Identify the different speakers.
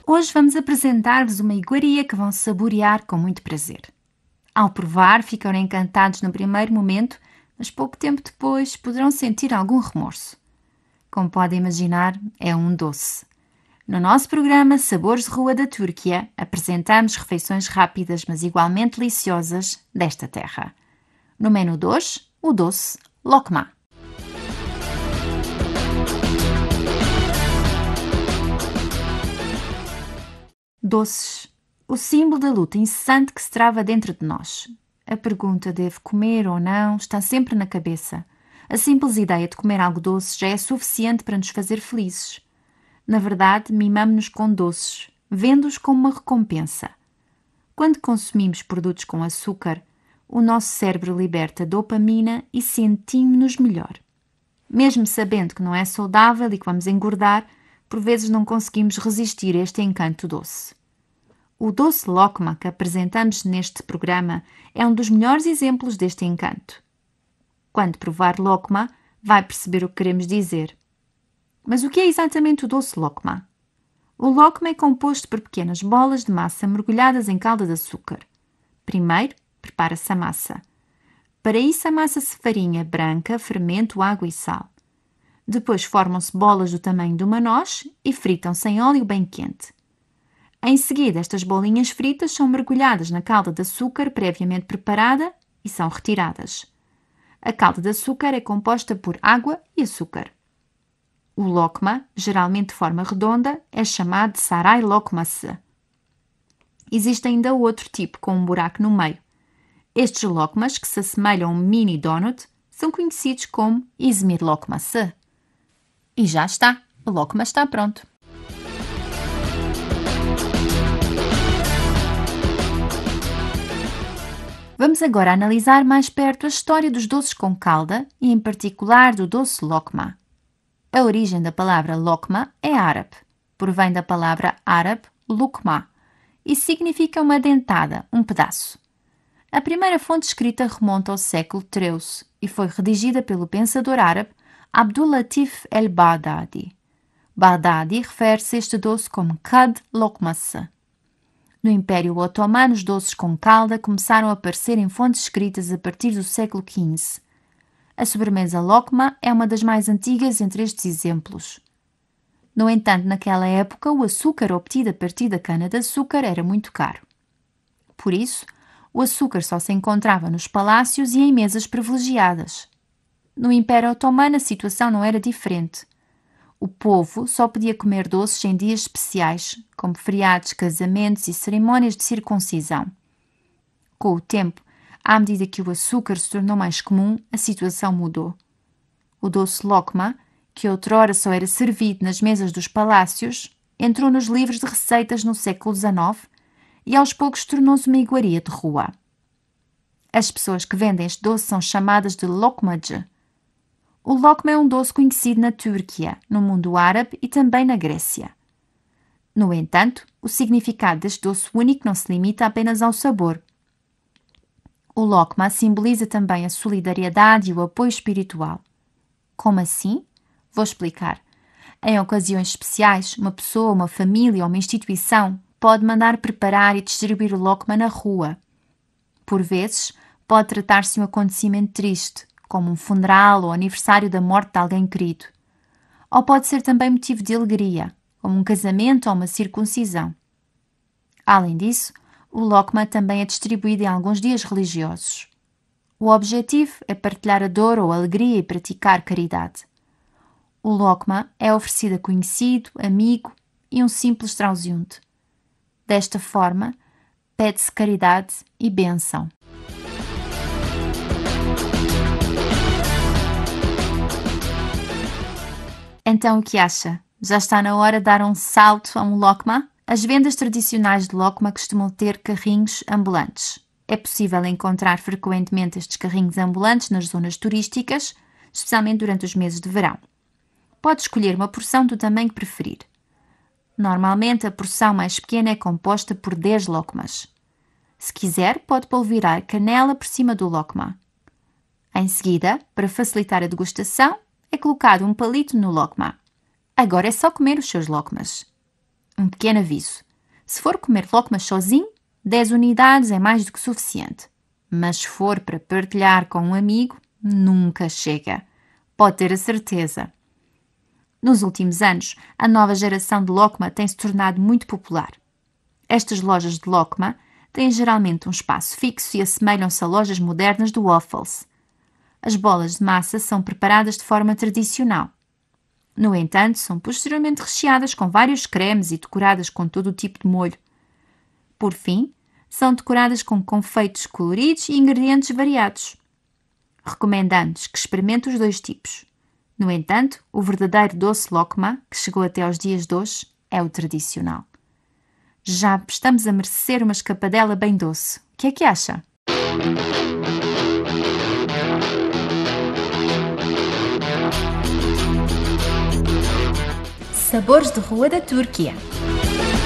Speaker 1: Hoje vamos apresentar-vos uma iguaria que vão saborear com muito prazer. Ao provar, ficarão encantados no primeiro momento, mas pouco tempo depois poderão sentir algum remorso. Como podem imaginar, é um doce. No nosso programa Sabores de Rua da Turquia, apresentamos refeições rápidas, mas igualmente deliciosas, desta terra. No menu de hoje, o doce lokma. Doces. O símbolo da luta incessante que se trava dentro de nós. A pergunta devo comer ou não está sempre na cabeça. A simples ideia de comer algo doce já é suficiente para nos fazer felizes. Na verdade, mimamo-nos com doces, vendo-os como uma recompensa. Quando consumimos produtos com açúcar, o nosso cérebro liberta dopamina e sentimos-nos melhor. Mesmo sabendo que não é saudável e que vamos engordar, por vezes não conseguimos resistir a este encanto doce. O doce lokma que apresentamos neste programa é um dos melhores exemplos deste encanto. Quando provar lokma, vai perceber o que queremos dizer. Mas o que é exatamente o doce lokma? O lokma é composto por pequenas bolas de massa mergulhadas em calda de açúcar. Primeiro, prepara-se a massa. Para isso, amassa-se farinha branca, fermento, água e sal. Depois formam-se bolas do tamanho de uma noz e fritam-se em óleo bem quente. Em seguida, estas bolinhas fritas são mergulhadas na calda de açúcar previamente preparada e são retiradas. A calda de açúcar é composta por água e açúcar. O lokma, geralmente de forma redonda, é chamado de saray lokması. Existe ainda outro tipo, com um buraco no meio. Estes lokmas, que se assemelham a um mini donut, são conhecidos como İzmir lokması. E já está, o lokma está pronto. Vamos agora analisar mais perto a história dos doces com calda e, em particular, do doce lokma. A origem da palavra lokma é árabe, provém da palavra árabe lukma e significa uma dentada, um pedaço. A primeira fonte escrita remonta ao século XIII e foi redigida pelo pensador árabe Abdul Latif el-Baghdadi. Baghdadi refere-se a este doce como kad lokması. No Império Otomano, os doces com calda começaram a aparecer em fontes escritas a partir do século XV. A sobremesa lokma é uma das mais antigas entre estes exemplos. No entanto, naquela época, o açúcar obtido a partir da cana-de-açúcar era muito caro. Por isso, o açúcar só se encontrava nos palácios e em mesas privilegiadas. No Império Otomano, a situação não era diferente. O povo só podia comer doces em dias especiais, como feriados, casamentos e cerimônias de circuncisão. Com o tempo, à medida que o açúcar se tornou mais comum, a situação mudou. O doce lokma, que outrora só era servido nas mesas dos palácios, entrou nos livros de receitas no século XIX e aos poucos tornou-se uma iguaria de rua. As pessoas que vendem este doce são chamadas de lokmacı. O lokma é um doce conhecido na Turquia, no mundo árabe e também na Grécia. No entanto, o significado deste doce único não se limita apenas ao sabor. O lokma simboliza também a solidariedade e o apoio espiritual. Como assim? Vou explicar. Em ocasiões especiais, uma pessoa, uma família ou uma instituição pode mandar preparar e distribuir o lokma na rua. Por vezes, pode tratar-se de um acontecimento triste, como um funeral ou aniversário da morte de alguém querido. Ou pode ser também motivo de alegria, como um casamento ou uma circuncisão. Além disso, o lokma também é distribuído em alguns dias religiosos. O objetivo é partilhar a dor ou a alegria e praticar caridade. O lokma é oferecido a conhecido, amigo e um simples transeunte. Desta forma, pede-se caridade e bênção. Então, o que acha? Já está na hora de dar um salto a um lokma? As vendas tradicionais de lokma costumam ter carrinhos ambulantes. É possível encontrar frequentemente estes carrinhos ambulantes nas zonas turísticas, especialmente durante os meses de verão. Pode escolher uma porção do tamanho que preferir. Normalmente, a porção mais pequena é composta por 10 lokmas. Se quiser, pode polvilhar canela por cima do lokma. Em seguida, para facilitar a degustação, é colocado um palito no lokma. Agora é só comer os seus lokmas. Um pequeno aviso. Se for comer lokmas sozinho, 10 unidades é mais do que suficiente. Mas se for para partilhar com um amigo, nunca chega. Pode ter a certeza. Nos últimos anos, a nova geração de lokma tem-se tornado muito popular. Estas lojas de lokma têm geralmente um espaço fixo e assemelham-se a lojas modernas de waffles. As bolas de massa são preparadas de forma tradicional. No entanto, são posteriormente recheadas com vários cremes e decoradas com todo o tipo de molho. Por fim, são decoradas com confeitos coloridos e ingredientes variados. Recomendamos que experimente os dois tipos. No entanto, o verdadeiro doce lokma, que chegou até aos dias de hoje, é o tradicional. Já estamos a merecer uma escapadela bem doce. O que é que acha? Sabores de rua da Turquia.